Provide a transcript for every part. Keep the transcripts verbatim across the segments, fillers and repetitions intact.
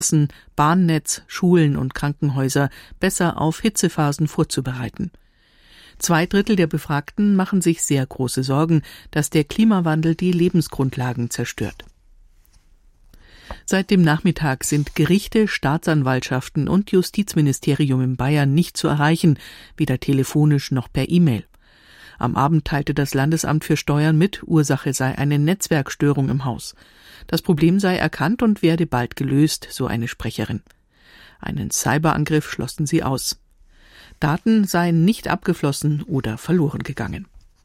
Bahnnetz, Schulen und Krankenhäuser besser auf Hitzephasen vorzubereiten. Zwei Drittel der Befragten machen sich sehr große Sorgen, dass der Klimawandel die Lebensgrundlagen zerstört. Seit dem Nachmittag sind Gerichte, Staatsanwaltschaften und Justizministerium in Bayern nicht zu erreichen, weder telefonisch noch per E-Mail. Am Abend teilte das Landesamt für Steuern mit, Ursache sei eine Netzwerkstörung im Haus. Das Problem sei erkannt und werde bald gelöst, so eine Sprecherin. Einen Cyberangriff schlossen sie aus. Daten seien nicht abgeflossen oder verloren gegangen.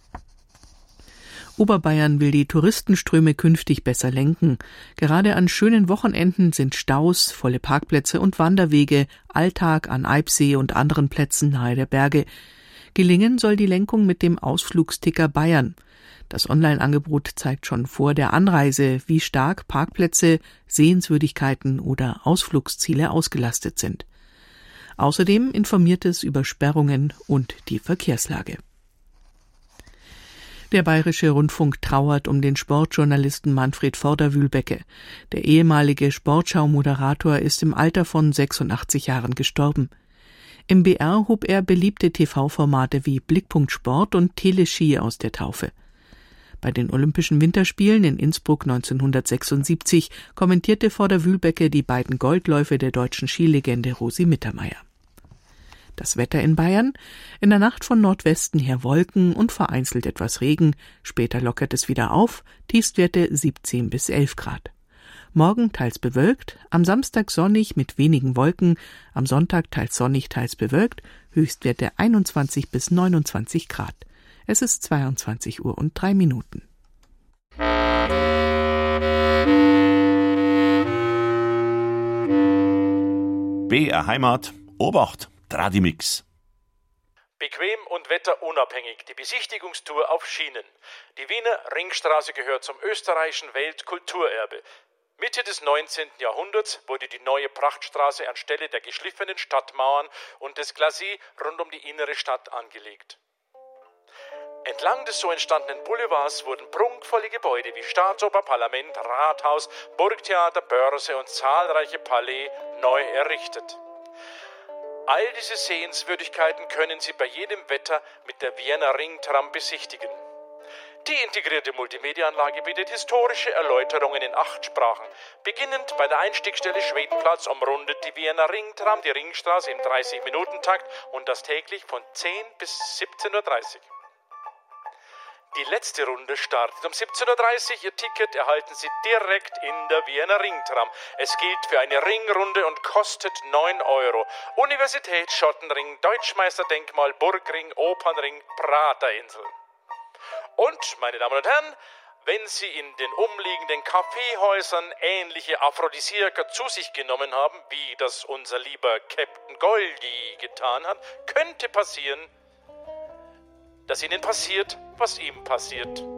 Oberbayern will die Touristenströme künftig besser lenken. Gerade an schönen Wochenenden sind Staus, volle Parkplätze und Wanderwege, Alltag an Eibsee und anderen Plätzen nahe der Berge. Gelingen soll die Lenkung mit dem Ausflugsticker Bayern. Das Online-Angebot zeigt schon vor der Anreise, wie stark Parkplätze, Sehenswürdigkeiten oder Ausflugsziele ausgelastet sind. Außerdem informiert es über Sperrungen und die Verkehrslage. Der Bayerische Rundfunk trauert um den Sportjournalisten Manfred Vorderwühlbecke. Der ehemalige Sportschau-Moderator ist im Alter von sechsundachtzig Jahren gestorben. Im B R hob er beliebte T V-Formate wie Blickpunkt Sport und Teleski aus der Taufe. Bei den Olympischen Winterspielen in Innsbruck neunzehnhundertsechsundsiebzig kommentierte Vorderwühlbecke die beiden Goldläufe der deutschen Skilegende Rosi Mittermeier. Das Wetter in Bayern: in der Nacht von Nordwesten her Wolken und vereinzelt etwas Regen, später lockert es wieder auf, Tiefstwerte siebzehn bis elf Grad. Morgen teils bewölkt, am Samstag sonnig mit wenigen Wolken, am Sonntag teils sonnig, teils bewölkt, Höchstwerte einundzwanzig bis neunundzwanzig Grad. Es ist zweiundzwanzig Uhr und drei Minuten. B R Heimat, Obacht, Tradimix. Bequem und wetterunabhängig die Besichtigungstour auf Schienen. Die Wiener Ringstraße gehört zum österreichischen Weltkulturerbe. Mitte des neunzehnten Jahrhunderts wurde die neue Prachtstraße anstelle der geschliffenen Stadtmauern und des Glacis rund um die innere Stadt angelegt. Entlang des so entstandenen Boulevards wurden prunkvolle Gebäude wie Staatsoper, Parlament, Rathaus, Burgtheater, Börse und zahlreiche Palais neu errichtet. All diese Sehenswürdigkeiten können Sie bei jedem Wetter mit der Vienna Ringtram besichtigen. Die integrierte Multimediaanlage bietet historische Erläuterungen in acht Sprachen. Beginnend bei der Einstiegsstelle Schwedenplatz umrundet die Vienna Ringtram die Ringstraße im dreißig-Minuten-Takt und das täglich von zehn bis siebzehn Uhr dreißig. Die letzte Runde startet um siebzehn Uhr dreißig. Ihr Ticket erhalten Sie direkt in der Vienna Ringtram. Es gilt für eine Ringrunde und kostet neun Euro. Universität, Schottenring, Deutschmeisterdenkmal, Burgring, Opernring, Praterinsel. Und, meine Damen und Herren, wenn Sie in den umliegenden Kaffeehäusern ähnliche Aphrodisiaka zu sich genommen haben, wie das unser lieber Captain Goldie getan hat, könnte passieren, dass Ihnen passiert, was ihm passiert.